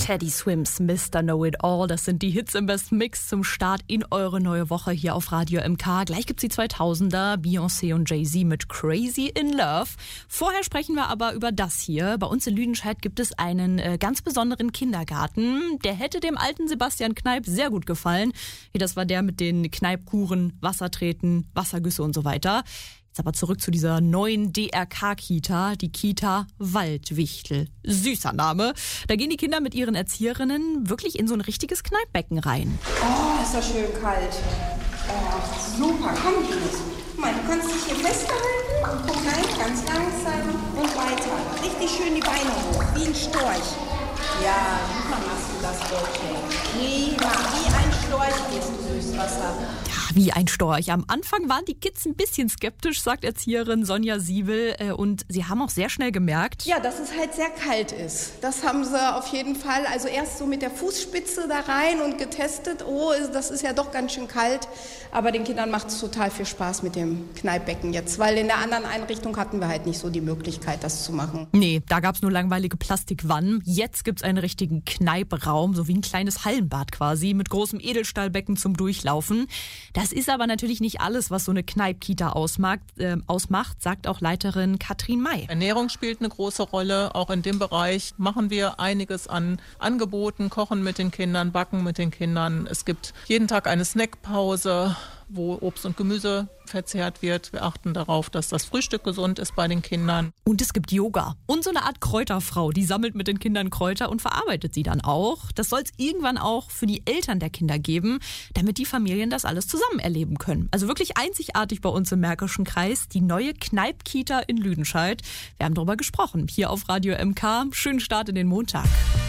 Teddy Swims, Mr. Know-It-All, das sind die Hits im Best Mix zum Start in eure neue Woche hier auf Radio MK. Gleich gibt's die 2000er, Beyoncé und Jay-Z mit Crazy in Love. Vorher sprechen wir aber über das hier. Bei uns in Lüdenscheid gibt es einen ganz besonderen Kindergarten. Der hätte dem alten Sebastian Kneipp sehr gut gefallen. Das war der mit den Kneippkuren, Wassertreten, Wassergüsse und so weiter. Jetzt aber zurück zu dieser neuen DRK-Kita, die Kita Waldwichtel. Süßer Name. Da gehen die Kinder mit ihren Erzieherinnen wirklich in so ein richtiges Kneippbecken rein. Oh, ist das schön kalt. Oh, super, komm ich nicht. Guck mal, du kannst dich hier festhalten und komm rein, ganz langsam und weiter. Richtig schön die Beine hoch, wie ein Storch. Ja, super machst du das, Dortchen. Prima, wie ein Storch gehst du durchs Wasser. Ja, wie ein Storch. Am Anfang waren die Kids ein bisschen skeptisch, sagt Erzieherin Sonja Siebel. Und sie haben auch sehr schnell gemerkt, ja, dass es halt sehr kalt ist. Das haben sie auf jeden Fall. Also erst so mit der Fußspitze da rein und getestet. Oh, das ist ja doch ganz schön kalt. Aber den Kindern macht es total viel Spaß mit dem Kneippbecken jetzt. Weil in der anderen Einrichtung hatten wir halt nicht so die Möglichkeit, das zu machen. Nee, da gab's nur langweilige Plastikwannen. Jetzt gibt's einen richtigen Kneipraum, so wie ein kleines Hallenbad quasi, mit großem Edelstahlbecken zum Durchlaufen. Das ist aber natürlich nicht alles, was so eine Kneipp-Kita ausmacht, sagt auch Leiterin Katrin May. Ernährung spielt eine große Rolle. Auch in dem Bereich machen wir einiges an Angeboten, kochen mit den Kindern, backen mit den Kindern. Es gibt jeden Tag eine Snackpause, wo Obst und Gemüse verzehrt wird. Wir achten darauf, dass das Frühstück gesund ist bei den Kindern. Und es gibt Yoga und so eine Art Kräuterfrau, die sammelt mit den Kindern Kräuter und verarbeitet sie dann auch. Das soll es irgendwann auch für die Eltern der Kinder geben, damit die Familien das alles zusammen erleben können. Also wirklich einzigartig bei uns im Märkischen Kreis, die neue Kneipp-Kita in Lüdenscheid. Wir haben darüber gesprochen, hier auf Radio MK. Schönen Start in den Montag.